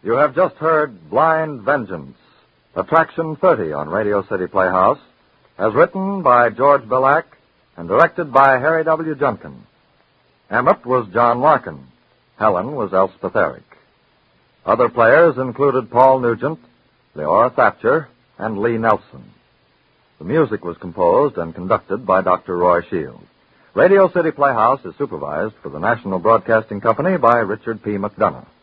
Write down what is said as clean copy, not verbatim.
You have just heard Blind Vengeance, Attraction 30 on Radio City Playhouse, as written by George Billack and directed by Harry W. Junkin. Emmett was John Larkin. Helen was Elspeth Eric. Other players included Paul Nugent, Leora Thatcher, and Lee Nelson. The music was composed and conducted by Dr. Roy Shields. Radio City Playhouse is supervised for the National Broadcasting Company by Richard P. McDonough.